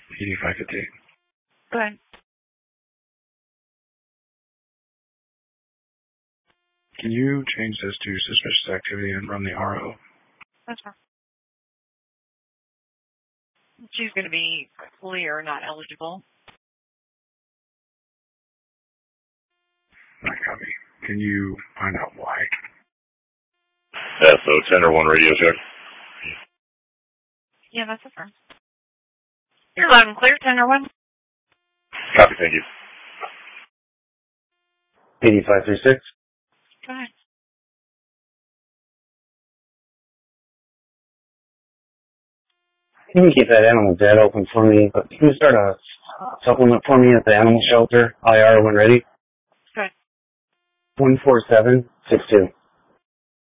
8558. Go ahead. Can you change this to suspicious activity and run the RO? That's fine. She's going to be clear, not eligible. Not copy. Can you find out why? Yeah, so Tender 1 radio check. Yeah, that's affirmed. You're loud and clear, Tender 1. Copy, thank you. 8536. Go ahead. You can keep that animal dead open for me, but can you start a supplement for me at the animal shelter, IR when ready? Good. 14762.